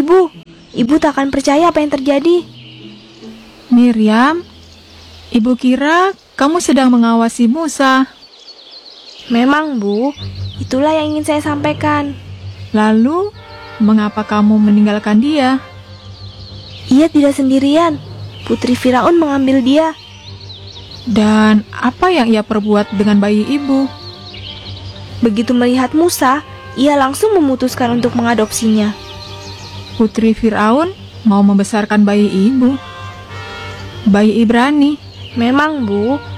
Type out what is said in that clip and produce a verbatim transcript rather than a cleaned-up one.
Ibu, ibu tak akan percaya apa yang terjadi. Miriam, ibu kira kamu sedang mengawasi Musa. Memang, Bu, itulah yang ingin saya sampaikan. Lalu, mengapa kamu meninggalkan dia? Ia tidak sendirian. Putri Firaun mengambil dia. Dan apa yang ia perbuat dengan bayi ibu? Begitu melihat Musa, ia langsung memutuskan untuk mengadopsinya. Putri Firaun mau membesarkan bayi ibu. Bayi Ibrani. Memang, Bu,